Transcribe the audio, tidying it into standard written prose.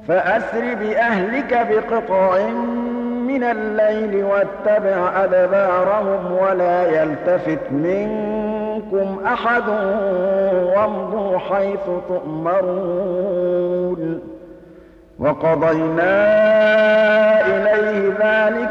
فأسر بأهلك بقطع من الليل واتبع أدبارهم ولا يلتفت منكم أحد وامضوا حيث تؤمرون وقضينا إليه ذلك